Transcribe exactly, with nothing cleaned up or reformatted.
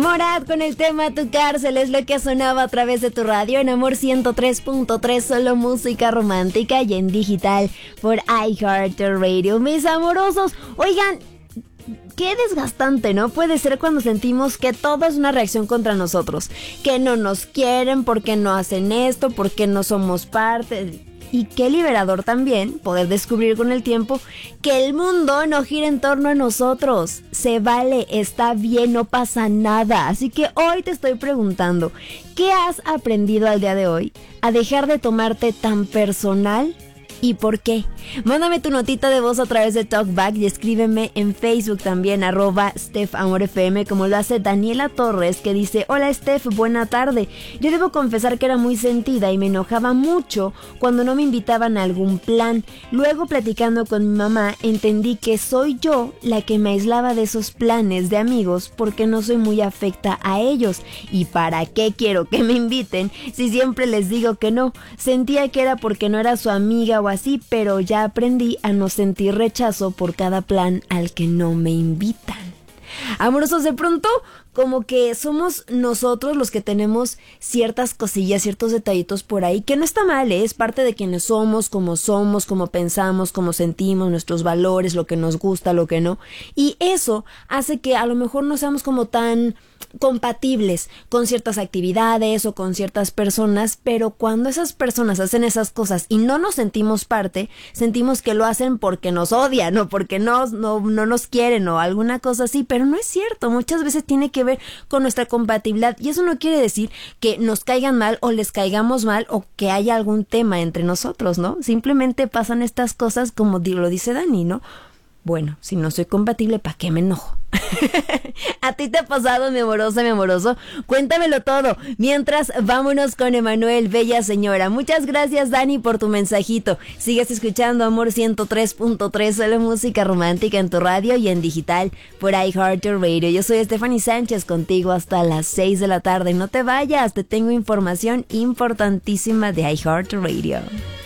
Morat con el tema Tu Cárcel es lo que sonaba a través de tu radio en Amor ciento tres punto tres, solo música romántica y en digital por iHeartRadio. Mis amorosos, oigan, qué desgastante, ¿no? Puede ser cuando sentimos que todo es una reacción contra nosotros, que no nos quieren, porque no hacen esto, porque no somos parte. Y qué liberador también poder descubrir con el tiempo que el mundo no gira en torno a nosotros. Se vale, está bien, no pasa nada. Así que hoy te estoy preguntando, ¿qué has aprendido al día de hoy a dejar de tomarte tan personal? ¿Y por qué? Mándame tu notita de voz a través de TalkBack y escríbeme en Facebook también, arroba StephAmorFM, como lo hace Daniela Torres, que dice: hola Steph, buena tarde. Yo debo confesar que era muy sentida y me enojaba mucho cuando no me invitaban a algún plan. Luego, platicando con mi mamá, entendí que soy yo la que me aislaba de esos planes de amigos porque no soy muy afecta a ellos. ¿Y para qué quiero que me inviten si siempre les digo que no? Sentía que era porque no era su amiga o así, pero ya aprendí a no sentir rechazo por cada plan al que no me invitan. Amorosos, de pronto como que somos nosotros los que tenemos ciertas cosillas, ciertos detallitos por ahí, que no está mal, ¿eh? Es parte de quienes somos, como somos, como pensamos, como sentimos, nuestros valores, lo que nos gusta, lo que no. Y eso hace que a lo mejor no seamos como tan compatibles con ciertas actividades o con ciertas personas, pero cuando esas personas hacen esas cosas y no nos sentimos parte, sentimos que lo hacen porque nos odian o porque no, no, no nos quieren o alguna cosa así, pero no es cierto. Muchas veces tiene que ver con nuestra compatibilidad y eso no quiere decir que nos caigan mal o les caigamos mal o que haya algún tema entre nosotros, ¿no? Simplemente pasan estas cosas como lo dice Dani, ¿no? Bueno, si no soy compatible, ¿para qué me enojo? ¿A ti te ha pasado, mi amorosa, mi amoroso? Cuéntamelo todo. Mientras, vámonos con Emanuel, Bella Señora. Muchas gracias, Dani, por tu mensajito. Sigues escuchando Amor ciento tres punto tres, solo música romántica en tu radio y en digital por iHeartRadio. Yo soy Stephanie Sánchez, contigo hasta las seis de la tarde. No te vayas, te tengo información importantísima de iHeartRadio.